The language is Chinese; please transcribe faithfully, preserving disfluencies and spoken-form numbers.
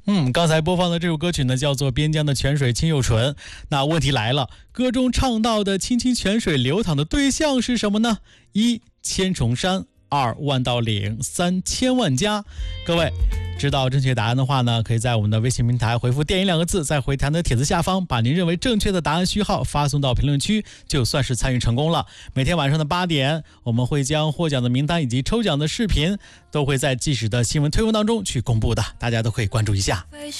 嗯，刚才播放的这首歌曲呢，叫做《边疆的泉水清又纯》。那问题来了，歌中唱到的清清泉水流淌的对象是什么呢？一千重山，二万道岭，三千万家。各位知道正确答案的话呢，可以在我们的微信平台回复电影两个字，在回弹的帖子下方把您认为正确的答案序号发送到评论区，就算是参与成功了。每天晚上的八点，我们会将获奖的名单以及抽奖的视频都会在即时的新闻推文当中去公布的，大家都可以关注一下。